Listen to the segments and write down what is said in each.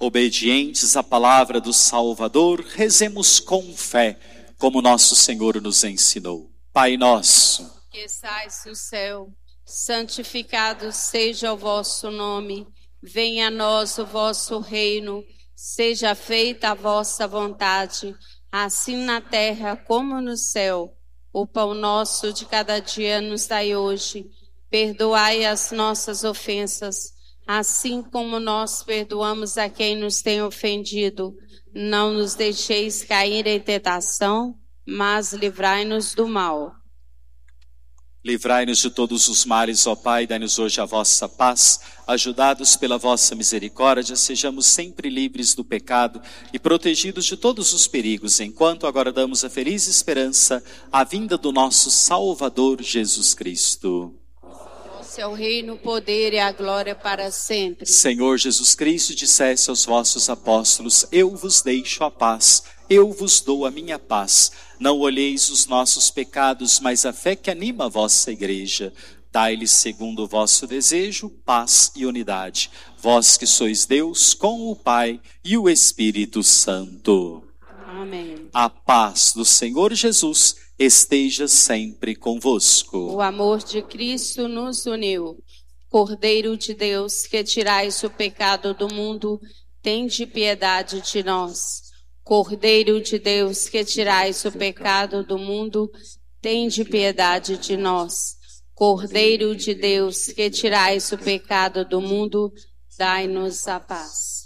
Obedientes à palavra do Salvador, rezemos com fé, como nosso Senhor nos ensinou. Pai nosso, que estais no céu, santificado seja o vosso nome. Venha a nós o vosso reino, seja feita a vossa vontade, assim na terra como no céu. O pão nosso de cada dia nos dai hoje. Perdoai as nossas ofensas, assim como nós perdoamos a quem nos tem ofendido. Não nos deixeis cair em tentação, mas livrai-nos do mal. Livrai-nos de todos os males, ó Pai, dai-nos hoje a vossa paz. Ajudados pela vossa misericórdia, sejamos sempre livres do pecado e protegidos de todos os perigos, enquanto aguardamos a feliz esperança, a vinda do nosso Salvador Jesus Cristo. Vosso é o reino, o poder e a glória para sempre. Senhor Jesus Cristo, disseste aos vossos apóstolos: eu vos deixo a paz, eu vos dou a minha paz. Não olheis os nossos pecados, mas a fé que anima a vossa igreja. Dai-lhes, segundo o vosso desejo, paz e unidade. Vós que sois Deus, com o Pai e o Espírito Santo. Amém. A paz do Senhor Jesus esteja sempre convosco. O amor de Cristo nos uniu. Cordeiro de Deus, que tirais o pecado do mundo, tende piedade de nós. Cordeiro de Deus, que tirais o pecado do mundo, tende piedade de nós. Cordeiro de Deus, que tirais o pecado do mundo, dai-nos a paz.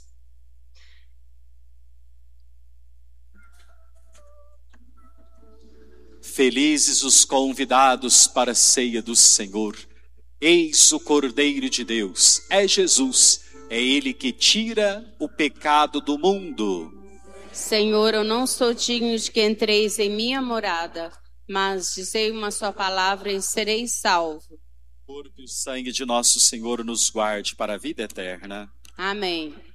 Felizes os convidados para a ceia do Senhor. Eis o Cordeiro de Deus, é Jesus, é Ele que tira o pecado do mundo. Senhor, eu não sou digno de que entreis em minha morada, mas dizei uma só palavra e serei salvo. O corpo e o sangue de nosso Senhor nos guarde para a vida eterna. Amém.